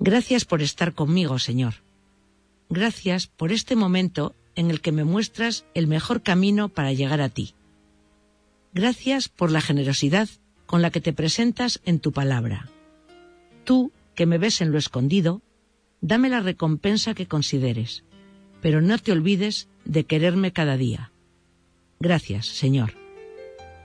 Gracias por estar conmigo, Señor. Gracias por este momento en el que me muestras el mejor camino para llegar a ti. Gracias por la generosidad con la que te presentas en tu palabra. Tú, que me ves en lo escondido, dame la recompensa que consideres, pero no te olvides de quererme cada día. Gracias, Señor.